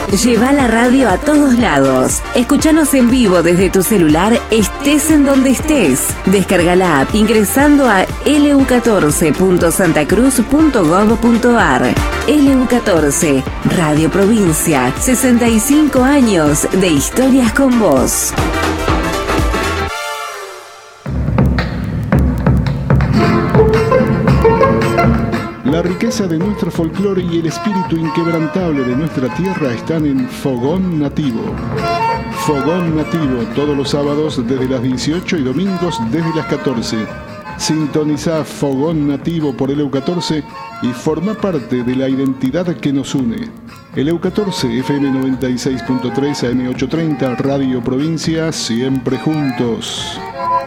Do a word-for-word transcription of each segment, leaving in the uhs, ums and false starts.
Lleva la radio a todos lados. Escúchanos en vivo desde tu celular, estés en donde estés. Descarga la app ingresando a l u catorce punto santa cruz punto gov punto a r. L U catorce, Radio Provincia, sesenta y cinco años de historias con vos. La riqueza de nuestro folclore y el espíritu inquebrantable de nuestra tierra están en Fogón Nativo. Fogón Nativo, todos los sábados desde las dieciocho y domingos desde las catorce. Sintoniza Fogón Nativo por L U catorce y forma parte de la identidad que nos une. L U catorce, F M noventa y seis punto tres, A M ochocientos treinta, Radio Provincia, siempre juntos.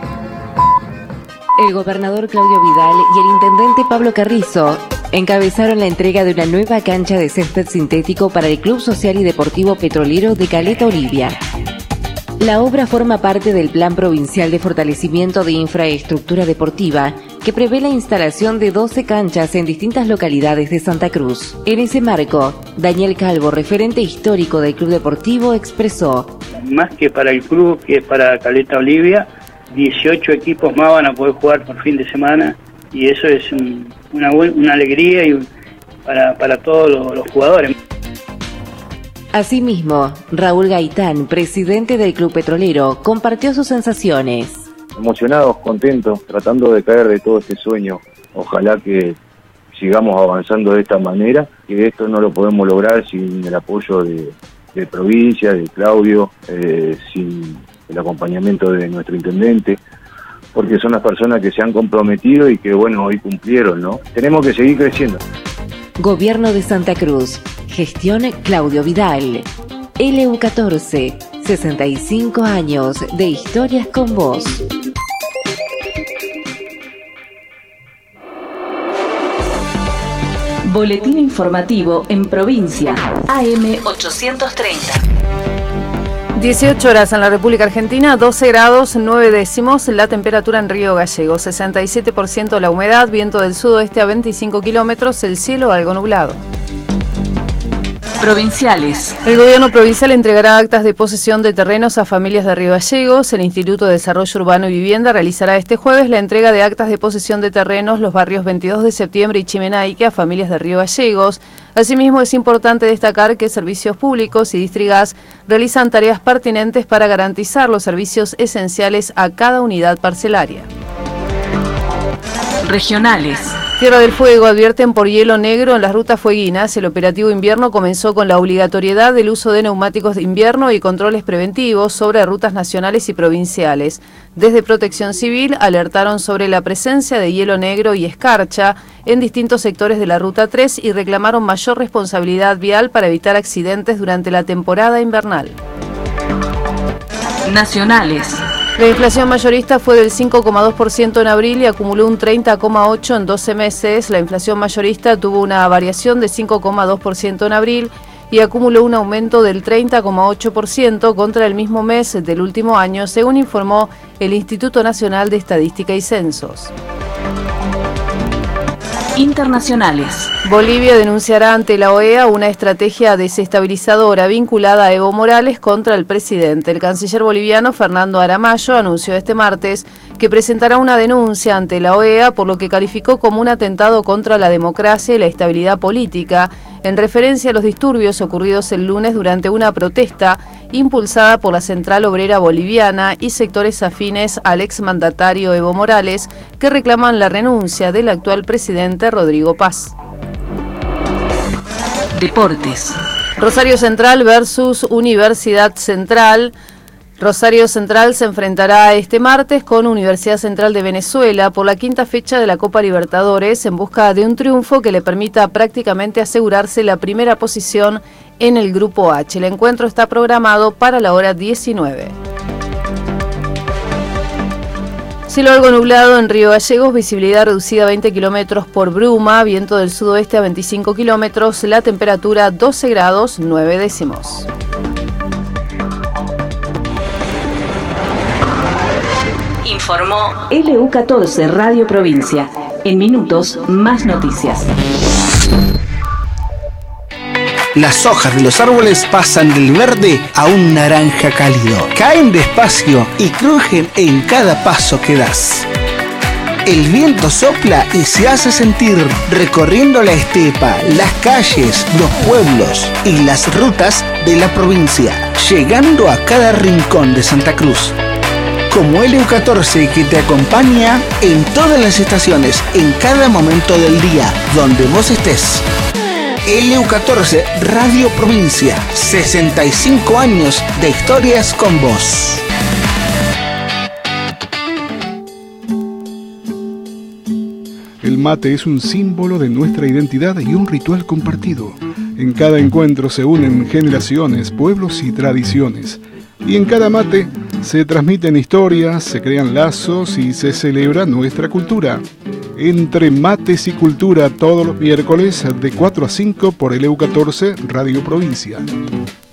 El gobernador Claudio Vidal y el intendente Pablo Carrizo encabezaron la entrega de una nueva cancha de césped sintético para el Club Social y Deportivo Petrolero de Caleta Olivia. La obra forma parte del Plan Provincial de Fortalecimiento de Infraestructura Deportiva, que prevé la instalación de doce canchas en distintas localidades de Santa Cruz. En ese marco, Daniel Calvo, referente histórico del Club Deportivo, expresó: más que para el club, que para Caleta Olivia, dieciocho equipos más van a poder jugar por fin de semana, y eso es un, una, una alegría y un, para, para todos los, los jugadores. Asimismo, Raúl Gaitán, presidente del Club Petrolero, compartió sus sensaciones. Emocionados, contentos, tratando de caer de todo este sueño. Ojalá que sigamos avanzando de esta manera, que esto no lo podemos lograr sin el apoyo de, de provincia, de Claudio, eh, sin el acompañamiento de nuestro intendente, porque son las personas que se han comprometido y que, bueno, hoy cumplieron, ¿no? Tenemos que seguir creciendo. Gobierno de Santa Cruz, gestión Claudio Vidal. L U catorce, sesenta y cinco años de historias con vos. Boletín informativo en provincia, A M ochocientos treinta. dieciocho horas en la República Argentina, doce grados nueve décimos la temperatura en Río Gallegos, sesenta y siete por ciento la humedad, viento del sudoeste a veinticinco kilómetros, el cielo algo nublado. Provinciales. El gobierno provincial entregará actas de posesión de terrenos a familias de Río Gallegos. El Instituto de Desarrollo Urbano y Vivienda realizará este jueves la entrega de actas de posesión de terrenos los barrios veintidós de septiembre y Chimenaique a familias de Río Gallegos. Asimismo, es importante destacar que Servicios Públicos y Distrigas realizan tareas pertinentes para garantizar los servicios esenciales a cada unidad parcelaria. Regionales. Tierra del Fuego advierten por hielo negro en las rutas fueguinas. El operativo invierno comenzó con la obligatoriedad del uso de neumáticos de invierno y controles preventivos sobre rutas nacionales y provinciales. Desde Protección Civil alertaron sobre la presencia de hielo negro y escarcha en distintos sectores de la Ruta tres y reclamaron mayor responsabilidad vial para evitar accidentes durante la temporada invernal. Nacionales. La inflación mayorista fue del cinco coma dos por ciento en abril y acumuló un treinta coma ocho por ciento en doce meses. La inflación mayorista tuvo una variación de cinco coma dos por ciento en abril y acumuló un aumento del treinta coma ocho por ciento contra el mismo mes del último año, según informó el Instituto Nacional de Estadística y Censos. Internacionales. Bolivia denunciará ante la O E A una estrategia desestabilizadora vinculada a Evo Morales contra el presidente. El canciller boliviano Fernando Aramayo anunció este martes que presentará una denuncia ante la O E A por lo que calificó como un atentado contra la democracia y la estabilidad política, en referencia a los disturbios ocurridos el lunes durante una protesta impulsada por la Central Obrera Boliviana y sectores afines al exmandatario Evo Morales, que reclaman la renuncia del actual presidente Rodrigo Paz. Deportes. Rosario Central versus Universidad Central. Rosario Central se enfrentará este martes con Universidad Central de Venezuela por la quinta fecha de la Copa Libertadores en busca de un triunfo que le permita prácticamente asegurarse la primera posición en el Grupo H. El encuentro está programado para la hora diecinueve. Cielo algo nublado en Río Gallegos, visibilidad reducida a veinte kilómetros por bruma, viento del sudoeste a veinticinco kilómetros, la temperatura doce grados nueve décimos. Informó L U catorce Radio Provincia. En minutos, más noticias. Las hojas de los árboles pasan del verde a un naranja cálido. Caen despacio y crujen en cada paso que das. El viento sopla y se hace sentir recorriendo la estepa, las calles, los pueblos y las rutas de la provincia, llegando a cada rincón de Santa Cruz. Como L U catorce que te acompaña en todas las estaciones, en cada momento del día, donde vos estés. L U catorce Radio Provincia, sesenta y cinco años de historias con vos. El mate es un símbolo de nuestra identidad y un ritual compartido. En cada encuentro se unen generaciones, pueblos y tradiciones. Y en cada mate se transmiten historias, se crean lazos y se celebra nuestra cultura. Entre mates y cultura, todos los miércoles de cuatro a cinco por L U catorce Radio Provincia.